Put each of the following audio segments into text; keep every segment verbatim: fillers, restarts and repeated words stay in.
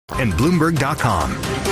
and Bloomberg dot com.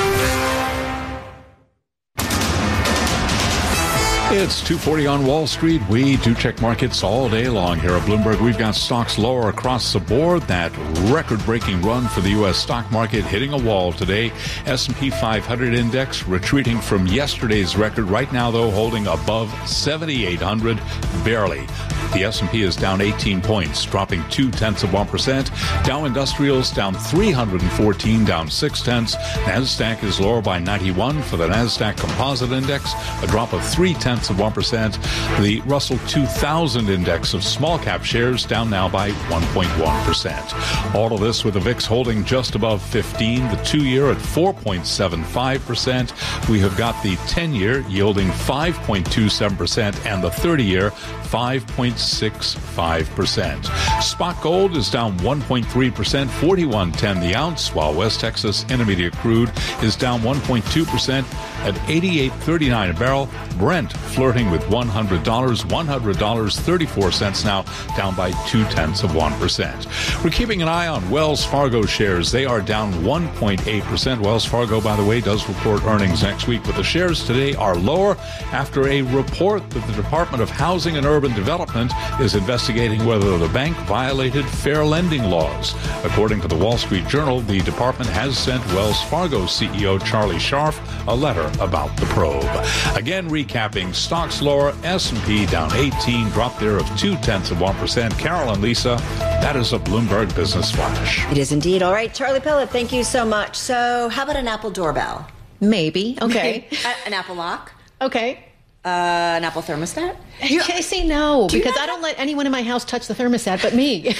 It's two forty on Wall Street. We do check markets all day long here at Bloomberg. We've got stocks lower across the board. That record-breaking run for the U S stock market hitting a wall today. S and P five hundred index retreating from yesterday's record. Right now, though, holding above seventy-eight hundred, barely. The S and P is down eighteen points, dropping two-tenths of one percent. Dow Industrials down three hundred fourteen, down six-tenths. NASDAQ is lower by ninety-one for the NASDAQ Composite Index, a drop of three-tenths of one percent. The Russell two thousand Index of small-cap shares down now by one point one percent. All of this with the V I X holding just above fifteen, the two-year at four point seven five percent. We have got the ten-year yielding five point two seven percent and the thirty-year five point six five percent. Spot gold is down one point three percent, forty-one ten the ounce, while West Texas Intermediate crude is down one point two percent at eighty-eight thirty-nine a barrel. Brent flirting with one hundred dollars, one hundred dollars and thirty-four cents now, down by two-tenths of one percent. We're keeping an eye on Wells Fargo shares. They are down one point eight percent. Wells Fargo, by the way, does report earnings next week, but the shares today are lower after a report that the Department of Housing and Urban Development is investigating whether the bank violated fair lending laws. According to the Wall Street Journal, the department has sent Wells Fargo C E O Charlie Scharf a letter about the probe. Again, recapping, stocks lower, S and P down eighteen, drop there of two-tenths of one percent. Carol and Lisa, that is a Bloomberg Business Flash. It is indeed. All right, Charlie Pellet, thank you so much. So how about an Apple doorbell? Maybe. Okay. An Apple lock? Okay. Uh, an Apple thermostat? You, Casey, no, do because I don't let anyone in my house touch the thermostat but me.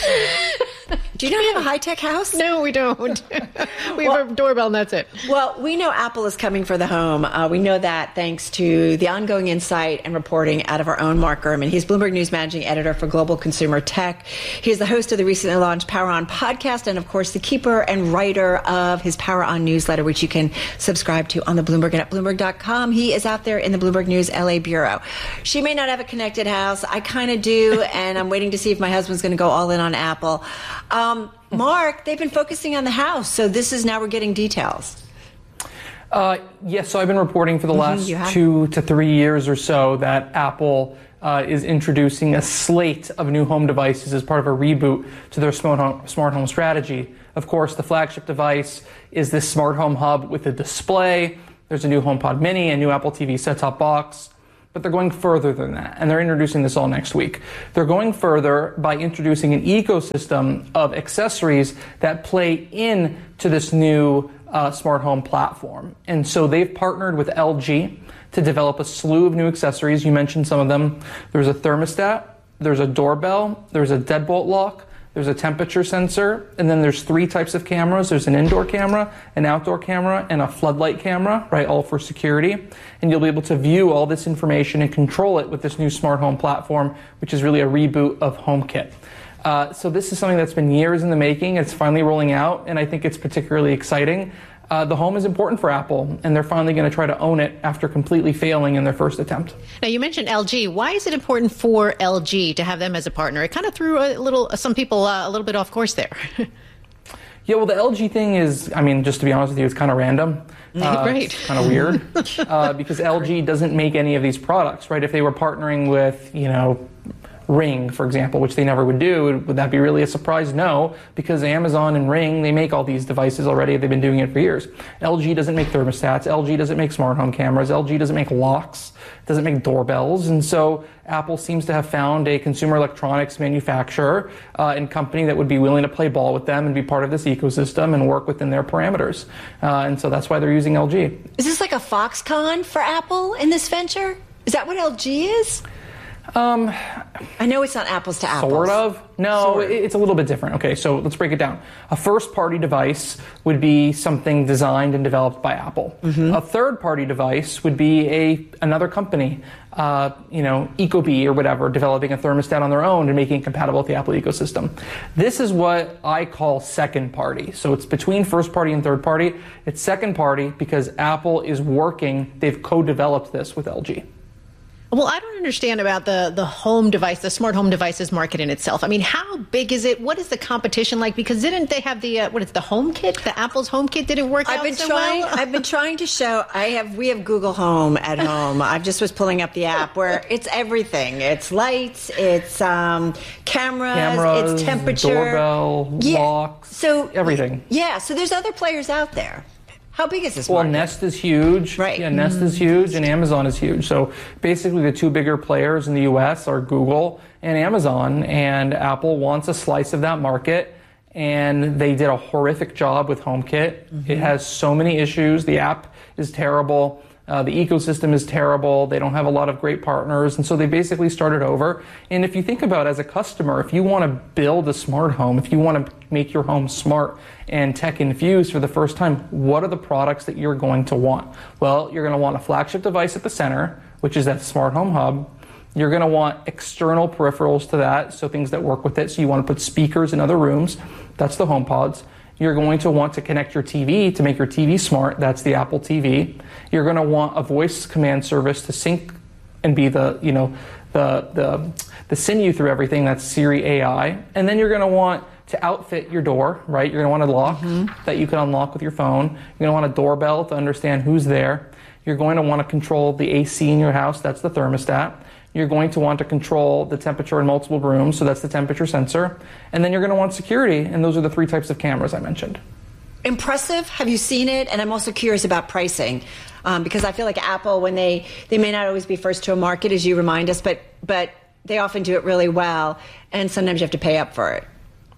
Do you not have a high-tech house? No, we don't. We well, have a doorbell and that's it. Well, we know Apple is coming for the home. Uh, we know that thanks to the ongoing insight and reporting out of our own Mark Gurman. He's Bloomberg News Managing Editor for Global Consumer Tech. He is the host of the recently launched Power On podcast and, of course, the keeper and writer of his Power On newsletter, which you can subscribe to on the Bloomberg and at Bloomberg dot com. He is out there in the Bloomberg News L A bureau. She may not have a connected house. I kind of do, and I'm waiting to see if my husband's going to go all in on Apple. Um, Mark, they've been focusing on the house, so this is now we're getting details. Uh, yes, so I've been reporting for the last mm-hmm, two to three years or so that Apple uh, is introducing a slate of new home devices as part of a reboot to their smart home, smart home strategy. Of course, the flagship device is this smart home hub with a display. There's a new HomePod Mini, a new Apple T V set-top box. But they're going further than that, and they're introducing this all next week. They're going further by introducing an ecosystem of accessories that play into this new uh, smart home platform. And so they've partnered with L G to develop a slew of new accessories. You mentioned some of them. There's a thermostat, there's a doorbell, there's a deadbolt lock, there's a temperature sensor, and then there's three types of cameras. There's an indoor camera, an outdoor camera, and a floodlight camera, right, all for security. And you'll be able to view all this information and control it with this new smart home platform, which is really a reboot of HomeKit. Uh, so this is something that's been years in the making. It's finally rolling out, and I think it's particularly exciting. Uh, the home is important for Apple, and they're finally going to try to own it after completely failing in their first attempt. Now, you mentioned L G. Why is it important for L G to have them as a partner? It kind of threw a little, some people uh, a little bit off course there. Yeah, well, the L G thing is, I mean, just to be honest with you, it's kind of random. Uh, right. It's kind of weird uh, because L G doesn't make any of these products, right? If they were partnering with, you know, Ring, for example, which they never would do, would that be really a surprise? No, because Amazon and Ring, they make all these devices already. They've been doing it for years. L G doesn't make thermostats. L G doesn't make smart home cameras. L G doesn't make locks. Doesn't make doorbells. And so Apple seems to have found a consumer electronics manufacturer uh, and company that would be willing to play ball with them and be part of this ecosystem and work within their parameters. Uh, and so that's why they're using L G. Is this like a Foxconn for Apple in this venture? Is that what L G is? Um, I know it's not apples to apples. Sort of. No, sort of. It's a little bit different. Okay, so let's break it down. A first-party device would be something designed and developed by Apple. Mm-hmm. A third-party device would be a another company, uh, you know, Ecobee or whatever, developing a thermostat on their own and making it compatible with the Apple ecosystem. This is what I call second-party. So it's between first-party and third-party. It's second-party because Apple is working. They've co-developed this with L G. Well, I don't understand about the, the home device, the smart home devices market in itself. I mean, how big is it? What is the competition like? Because didn't they have the, uh, what is the HomeKit, the Apple's HomeKit? Did it work I've out been so trying, well? I've been trying to show, I have, we have Google Home at home. I just was pulling up the app where it's everything. It's lights, it's um, cameras, Cameras, it's temperature. doorbell, yeah. locks, so, everything. Yeah, so there's other players out there. How big is this Well, market? Nest is huge. Right. Yeah, Nest mm-hmm. is huge, and Amazon is huge. So basically the two bigger players in the U S are Google and Amazon, and Apple wants a slice of that market, and they did a horrific job with HomeKit. Mm-hmm. It has so many issues. The app is terrible. Uh, the ecosystem is terrible. They don't have a lot of great partners, and so they basically started over. And if you think about it as a customer, if you want to build a smart home, if you want to make your home smart and tech infused for the first time, what are the products that you're going to want? Well, you're going to want a flagship device at the center, which is that smart home hub. You're going to want external peripherals to that, so things that work with it. So you want to put speakers in other rooms. That's the HomePods. You're going to want to connect your T V to make your T V smart. That's the Apple T V. You're going to want a voice command service to sync and be the, you know, the the the send you through everything. That's Siri A I. And then you're going to want to outfit your door, right? You're going to want a lock mm-hmm. that you can unlock with your phone. You're going to want a doorbell to understand who's there. You're going to want to control the A C in your house. That's the thermostat. You're going to want to control the temperature in multiple rooms, so that's the temperature sensor. And then you're going to want security, and those are the three types of cameras I mentioned. Impressive. Have you seen it? And I'm also curious about pricing, um, because I feel like Apple, when they, they may not always be first to a market, as you remind us, but but they often do it really well, and sometimes you have to pay up for it.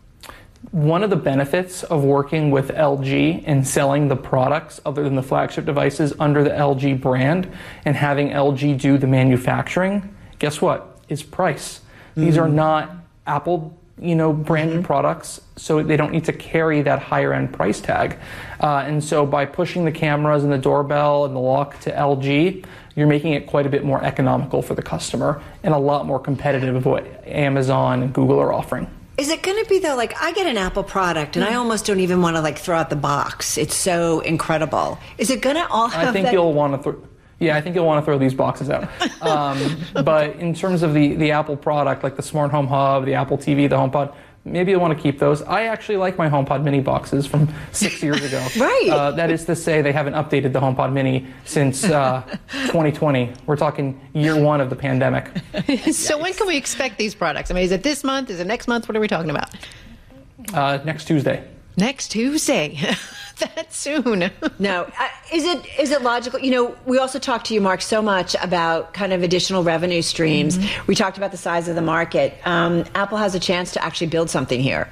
One of the benefits of working with L G and selling the products other than the flagship devices under the L G brand and having L G do the manufacturing, guess what? Is price. Mm-hmm. These are not Apple, you know, branded mm-hmm. products, so they don't need to carry that higher end price tag. Uh, and so by pushing the cameras and the doorbell and the lock to L G, you're making it quite a bit more economical for the customer and a lot more competitive of what Amazon and Google are offering. Is it going to be, though, like, I get an Apple product, and I almost don't even want to, like, throw out the box. It's so incredible. Is it going to all have I think that? you'll want to... Th- yeah, I think you'll want to throw these boxes out. Um, but in terms of the, the Apple product, like the Smart Home Hub, the Apple T V, the HomePod, maybe you'll want to keep those. I actually like my HomePod Mini boxes from six years ago. Right. Uh, that is to say, they haven't updated the HomePod Mini since uh, twenty twenty. We're talking year one of the pandemic. So when can we expect these products? I mean, is it this month? Is it next month? What are we talking about? Uh, next Tuesday. Next Tuesday. That soon. No. Uh, is it is it logical? You know, we also talked to you, Mark, so much about kind of additional revenue streams. Mm-hmm. We talked about the size of the market. Um, Apple has a chance to actually build something here.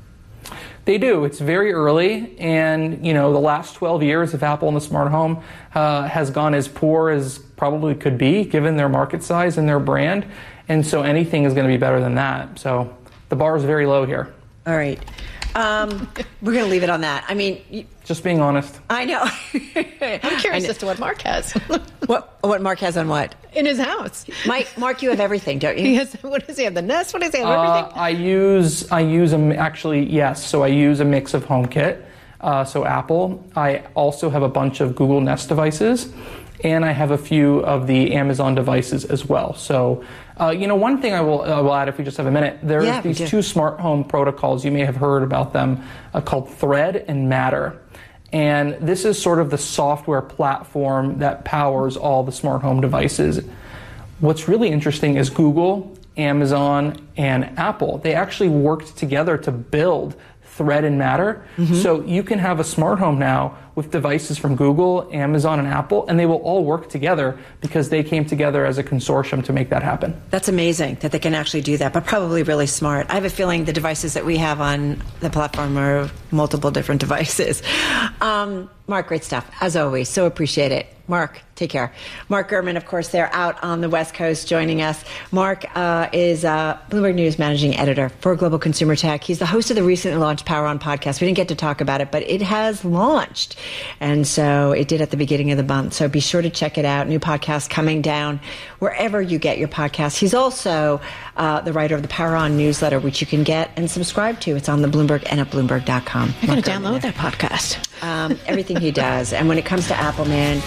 They do. It's very early, and you know, the last twelve years of Apple in the smart home uh, has gone as poor as probably could be, given their market size and their brand. And so anything is going to be better than that. So the bar is very low here. All right. Um, we're going to leave it on that. I mean, you, just being honest. I know. I'm curious as to what Mark has. what what Mark has on what? In his house. Mike, Mark, you have everything, don't you? He has, what does he have? The Nest? What does he have? Everything? Uh, I use I use a, actually yes. So I use a mix of HomeKit. Uh, so Apple. I also have a bunch of Google Nest devices, and I have a few of the Amazon devices as well. So. Uh, you know, one thing I will, I will add, if we just have a minute, there's yeah, these two smart home protocols, you may have heard about them, uh, called Thread and Matter. And this is sort of the software platform that powers all the smart home devices. What's really interesting is Google, Amazon, and Apple, they actually worked together to build Thread and Matter. Mm-hmm. So you can have a smart home now with devices from Google, Amazon, and Apple, and they will all work together because they came together as a consortium to make that happen. That's amazing that they can actually do that, but probably really smart. I have a feeling the devices that we have on the platform are multiple different devices. Um, Mark, great stuff, as always. So appreciate it. Mark, take care. Mark Gurman, of course, they're out on the West Coast joining us. Mark uh, is uh, Bloomberg News managing editor for Global Consumer Tech. He's the host of the recently launched Power On podcast. We didn't get to talk about it, but it has launched. And so it did at the beginning of the month. So be sure to check it out. New podcast coming down wherever you get your podcasts. He's also uh, the writer of the Power On newsletter, which you can get and subscribe to. It's on the Bloomberg and at Bloomberg dot com. I'm going to download that podcast. Um, everything he does. And when it comes to Apple, man,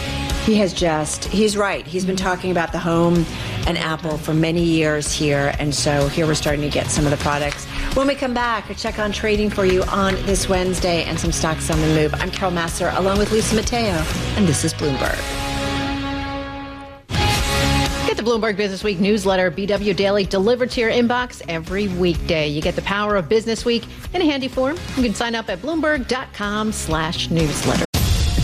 He has just, he's right. He's been talking about the home and Apple for many years here. And so here we're starting to get some of the products. When we come back, a check on trading for you on this Wednesday and some stocks on the move. I'm Carol Massar along with Lisa Mateo, and this is Bloomberg. Get the Bloomberg Business Week newsletter, B W Daily, delivered to your inbox every weekday. You get the power of Business Week in a handy form. You can sign up at Bloomberg.com slash newsletter.